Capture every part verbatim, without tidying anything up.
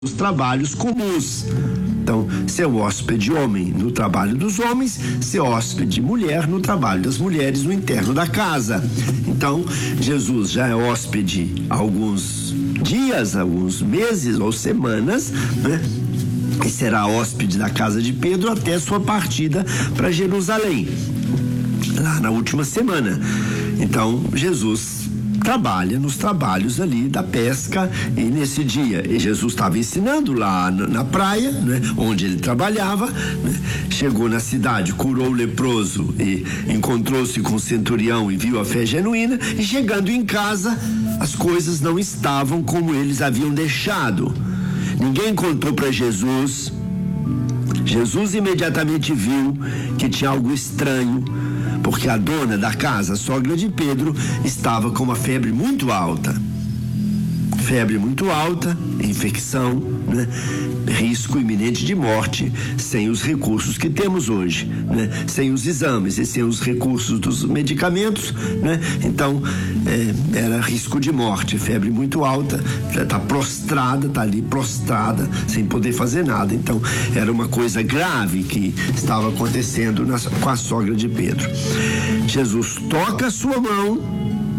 os trabalhos comuns. Então, ser hóspede homem no trabalho dos homens, ser hóspede mulher no trabalho das mulheres no interno da casa. Então, Jesus já é hóspede há alguns dias, alguns meses ou semanas, né? E será hóspede da casa de Pedro até sua partida para Jerusalém, lá na última semana. Então, Jesus trabalha nos trabalhos ali da pesca, e nesse dia e Jesus estava ensinando lá na, na praia, né, onde ele trabalhava, né, chegou na cidade, curou o leproso e encontrou-se com o centurião e viu a fé genuína, e chegando em casa as coisas não estavam como eles haviam deixado. Ninguém contou para Jesus. Jesus imediatamente viu que tinha algo estranho, porque a dona da casa, a sogra de Pedro, estava com uma febre muito alta. Febre muito alta, infecção, né? Risco iminente de morte, sem os recursos que temos hoje, né? Sem os exames e sem os recursos dos medicamentos, né? Então, é, era risco de morte, febre muito alta, está prostrada, está ali prostrada, sem poder fazer nada. Então, era uma coisa grave que estava acontecendo na, com a sogra de Pedro. Jesus toca a sua mão,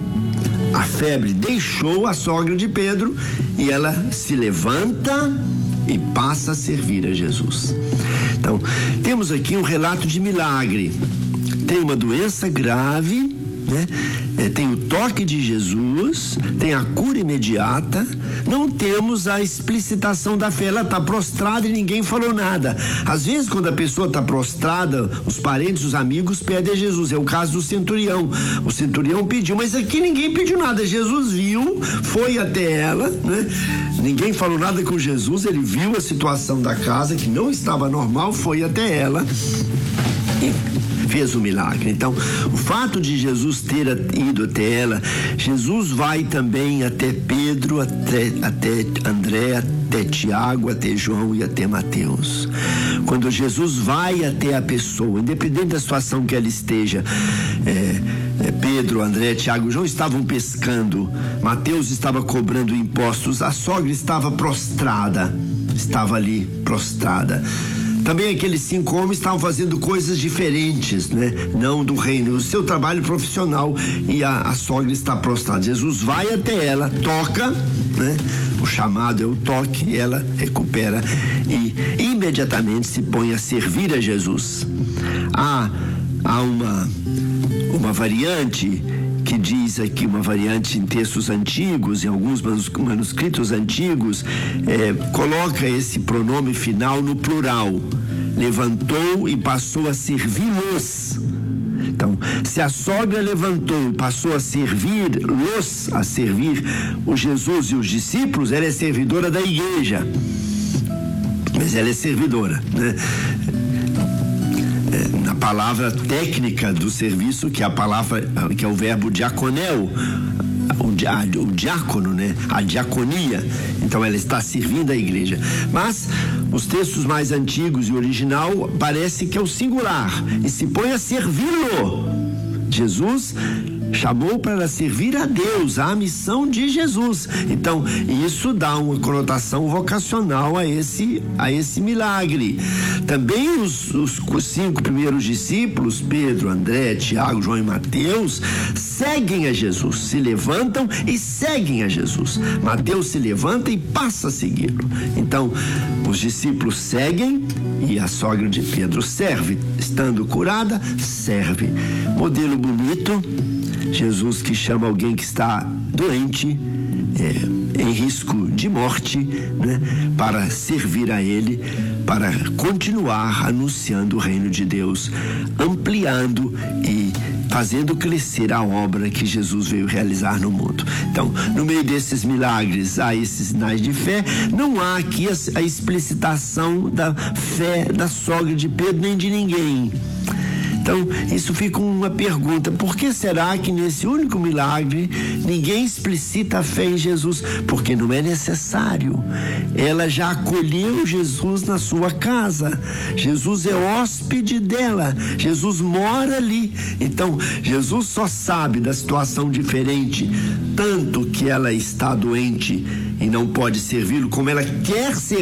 a febre deixou a sogra de Pedro e ela se levanta e passa a servir a Jesus. Então, temos aqui um relato de milagre. Tem uma doença grave, né? É, tem o toque de Jesus, tem a cura imediata, não temos a explicitação da fé. Ela está prostrada e ninguém falou nada. Às vezes, quando a pessoa está prostrada, os parentes, os amigos pedem a Jesus. É o caso do centurião. O centurião pediu, mas aqui ninguém pediu nada. Jesus viu, foi até ela, né? Ninguém falou nada com Jesus. Ele viu a situação da casa que não estava normal, foi até ela e fez o milagre. Então, o fato de Jesus ter ido até ela, Jesus vai também até Pedro, até, até André, até Tiago, até João e até Mateus. Quando Jesus vai até a pessoa, independente da situação que ela esteja, é, é, Pedro, André, Tiago, João estavam pescando, Mateus estava cobrando impostos, a sogra estava prostrada, estava ali prostrada. Também aqueles cinco homens estavam fazendo coisas diferentes, né? Não do reino, o seu trabalho profissional, e a, a sogra está prostrada. Jesus vai até ela, toca, né? O chamado é o toque, ela recupera e imediatamente se põe a servir a Jesus. Há, há uma, uma variante que diz aqui, uma variante em textos antigos, em alguns manuscritos antigos, é, coloca esse pronome final no plural. Levantou e passou a servi-los. Então, se a sogra levantou e passou a servir-los, a servir o Jesus e os discípulos, ela é servidora da igreja. Mas ela é servidora, né? Na palavra técnica do serviço, que é a palavra, que é o verbo diaconel, o, di, o diácono, né? A diaconia. Então ela está servindo a igreja. Mas os textos mais antigos e original parece que é o singular e se põe a servi-lo. Jesus chamou para servir a Deus, a missão de Jesus. Então, isso dá uma conotação vocacional a esse, a esse milagre. Também os, os, os cinco primeiros discípulos, Pedro, André, Tiago, João e Mateus, seguem a Jesus, se levantam e seguem a Jesus. Mateus se levanta e passa a segui-lo. Então, os discípulos seguem e a sogra de Pedro serve. Estando curada, serve. Modelo bonito. Jesus que chama alguém que está doente, é, em risco de morte, né, para servir a Ele, para continuar anunciando o reino de Deus, ampliando e fazendo crescer a obra que Jesus veio realizar no mundo. Então, no meio desses milagres, há esses sinais de fé. Não há aqui a, a explicitação da fé da sogra de Pedro nem de ninguém. Então, isso fica uma pergunta: por que será que nesse único milagre ninguém explicita a fé em Jesus? Porque não é necessário. Ela já acolheu Jesus na sua casa. Jesus é hóspede dela. Jesus mora ali. Então, Jesus só sabe da situação diferente, tanto que ela está doente e não pode servi-lo, como ela quer ser